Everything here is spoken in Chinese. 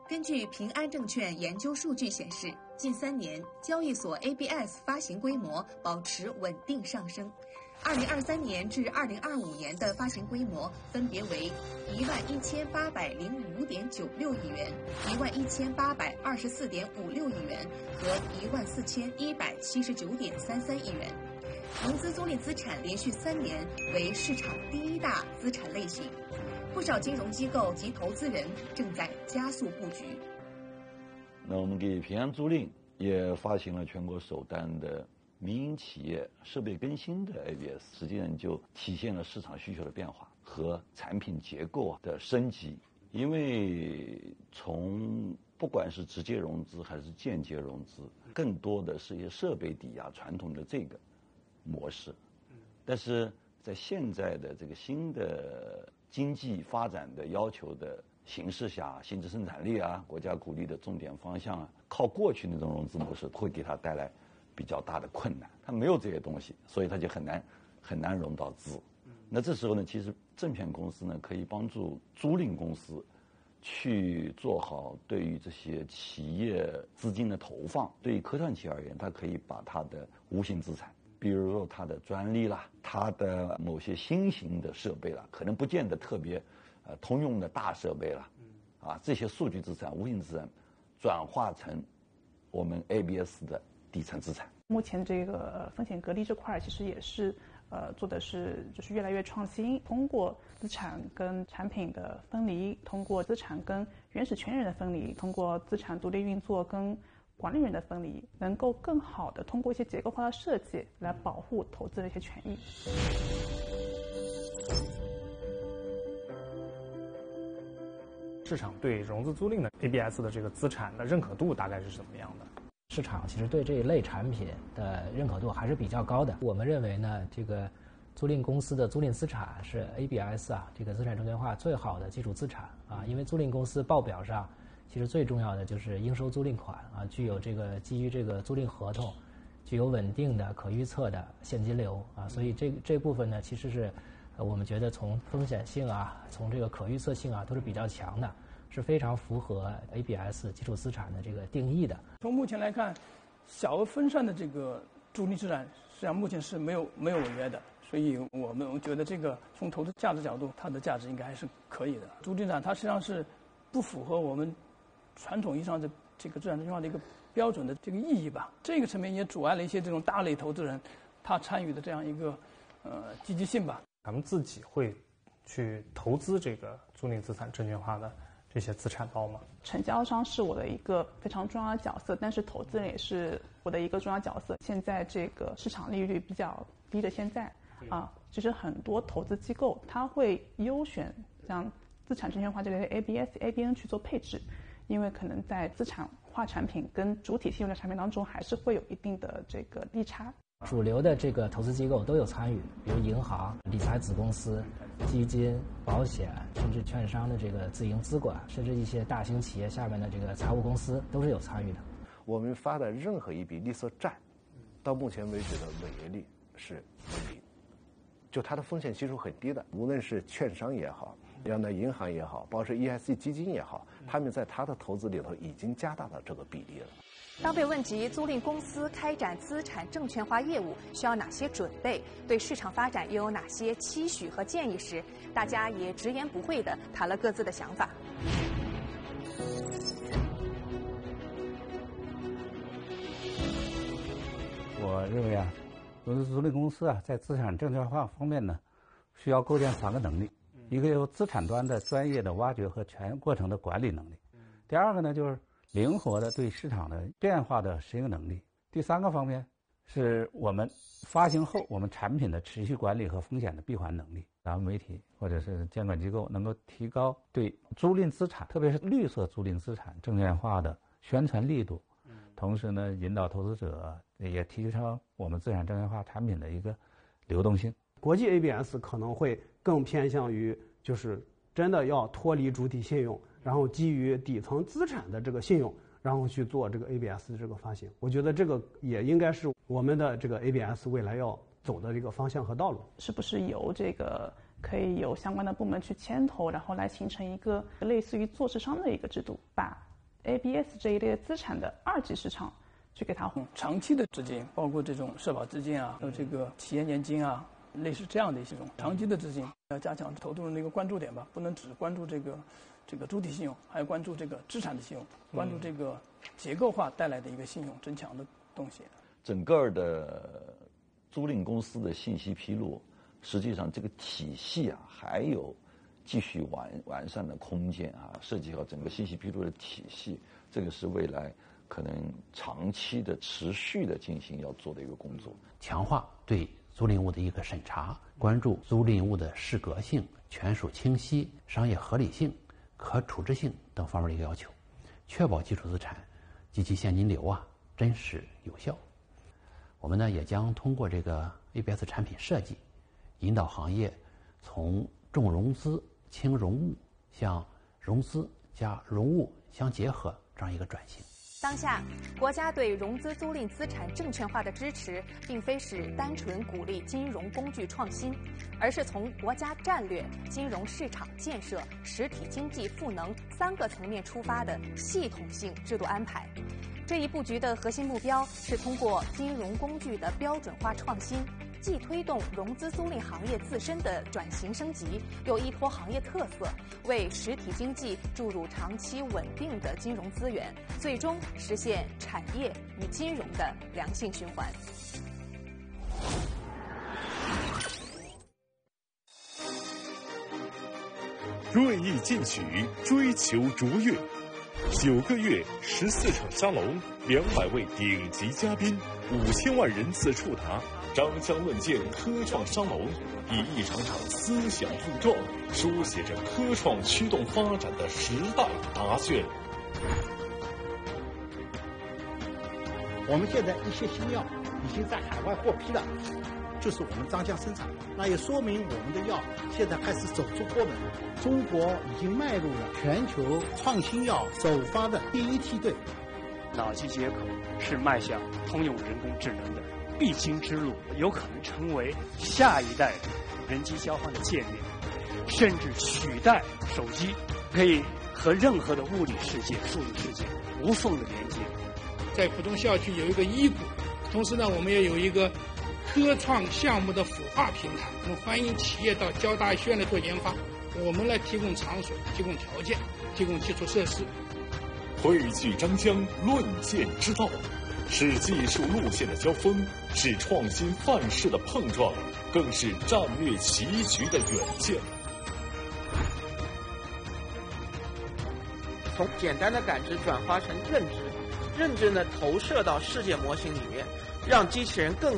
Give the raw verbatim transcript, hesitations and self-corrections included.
根据平安证券研究数据显示，近三年交易所 A B S 发行规模保持稳定上升。二零二三年至二零二五年的发行规模分别为一万一千八百零五点九六亿元、一万一千八百二十四点五六亿元和一万四千一百七十九点三三亿元。融资租赁资产连续三年为市场第一大资产类型，不少金融机构及投资人正在加速布局。 那我们给平安租赁也发行了全国首单的民营企业设备更新的 A B S， 实际上就体现了市场需求的变化和产品结构的升级。因为从不管是直接融资还是间接融资，更多的是一些设备抵押传统的这个模式。但是在现在的这个新的经济发展的要求的形势下，新质生产力啊，国家鼓励的重点方向啊，靠过去那种融资模式会给它带来比较大的困难，他没有这些东西，所以他就很难很难融到资。那这时候呢，其实证券公司呢可以帮助租赁公司去做好对于这些企业资金的投放。对于科创企业而言，它可以把它的无形资产，比如说它的专利啦，它的某些新型的设备啦，可能不见得特别呃通用的大设备啦，啊这些数据资产、无形资产转化成我们 A B S 的底层资产。 目前这个风险隔离这块其实也是呃做的是就是越来越创新，通过资产跟产品的分离，通过资产跟原始权人的分离，通过资产独立运作跟管理人的分离，能够更好的通过一些结构化的设计来保护投资的一些权益。 市场对融资租赁的 A B S 的这个资产的认可度大概是什么样的？ 市场其实对这一类产品的认可度还是比较高的。我们认为呢，这个租赁公司的租赁资产是 A B S 啊这个资产证券化最好的基础资产啊，因为租赁公司报表上其实最重要的就是应收租赁款啊，具有这个基于这个租赁合同，具有稳定的可预测的现金流啊，所以这这部分呢其实是呃我们觉得从风险性啊，从这个可预测性啊都是比较强的。是非常符合 A B S 基础资产的这个定义的。 从目前来看，小额分散的这个租赁资产，实际上目前是没有没有违约的，所以我们觉得这个从投资价值角度，它的价值应该还是可以的。租赁资产它实际上是不符合我们传统意义上的这个资产证券化的一个标准的这个意义吧。这个层面也阻碍了一些这种大类投资人他参与的这样一个呃积极性吧。 咱们自己会去投资这个租赁资产证券化的这些资产包吗？ 承销商是我的一个非常重要的角色，但是投资人也是我的一个重要角色。现在这个市场利率比较低的现在啊，其实很多投资机构它会优选像资产证券化这类 A B S、A B N 去做配置，因为可能在资产化产品跟主体信用的产品当中还是会有一定的这个利差。 主流的这个投资机构都有参与，比如银行、理财子公司、基金、保险，甚至券商的这个自营资管，甚至一些大型企业下面的这个财务公司都是有参与的。 我们发的任何一笔利息债，到目前为止的违约率是零，就它的风险系数很低的。无论是券商也好，让那银行也好，包括是 E S G 基金也好，他们在它的投资里头已经加大了这个比例了。 当被问及租赁公司开展资产证券化业务需要哪些准备，对市场发展又有哪些期许和建议时，大家也直言不讳地谈了各自的想法。 我认为啊，融资租赁公司啊，在资产证券化方面呢，需要构建三个能力：一个有资产端的专业的挖掘和全过程的管理能力；第二个呢，就是灵活的对市场的变化的适应能力；第三个方面是我们发行后我们产品的持续管理和风险的闭环能力。咱们媒体或者是监管机构能够提高对租赁资产，特别是绿色租赁资产证券化的宣传力度，同时呢，引导投资者也提升我们资产证券化产品的一个流动性。 国际 A B S 可能会更偏向于就是真的要脱离主体信用，然后基于底层资产的这个信用，然后去做这个 A B S 的这个发行。我觉得这个也应该是我们的这个 A B S 未来要走的这个方向和道路。 是不是由这个可以有相关的部门去牵头，然后来形成一个类似于做市商的一个制度，把 A B S 这一类资产的二级市场去给它长期的资金，包括这种社保资金啊，还有这个企业年金啊，类似这样的一些种长期的资金，要加强投资人的一个关注点吧，不能只关注这个这个主体信用，还要关注这个资产的信用，关注这个结构化带来的一个信用增强的东西。 整个的租赁公司的信息披露，实际上这个体系啊还有继续完完善的空间啊，设计好整个信息披露的体系，这个是未来可能长期的、持续的进行要做的一个工作。 强化对租赁物的一个审查，关注租赁物的适格性、权属清晰、商业合理性、可处置性等方面的一个要求，确保基础资产及其现金流啊真实有效。我们呢也将通过这个 A B S 产品设计，引导行业从重融资轻融物向融资加融物相结合这样一个转型。 当下，国家对融资租赁资产证券化的支持，并非是单纯鼓励金融工具创新，而是从国家战略、金融市场建设、实体经济赋能三个层面出发的系统性制度安排。这一布局的核心目标是通过金融工具的标准化创新，既推动融资租赁行业自身的转型升级，又依托行业特色，为实体经济注入长期稳定的金融资源，最终实现产业与金融的良性循环。 锐意进取，追求卓越。九个月，十四场沙龙，两百位顶级嘉宾，五千万人次触达。张江论剑科创沙龙，以一场场思想碰撞，书写着科创驱动发展的时代答卷。 我们现在一些新药已经在海外获批了，就是我们张江生产，那也说明我们的药现在开始走出国门。中国已经迈入了全球创新药首发的第一梯队。 脑机接口是迈向通用人工智能的必经之路，有可能成为下一代的人机交换的界面，甚至取代手机，可以和任何的物理世界、数理世界无缝的连接。 在浦东校区有一个医谷，同时呢，我们也有一个科创项目的孵化平台，我们欢迎企业到交大医学院来做研发，我们来提供场所、提供条件、提供基础设施。 汇聚张江论剑之道，是技术路线的交锋，是创新范式的碰撞，更是战略棋局的远见。 从简单的感知转化成认知，认知呢投射到世界模型里面，让机器人更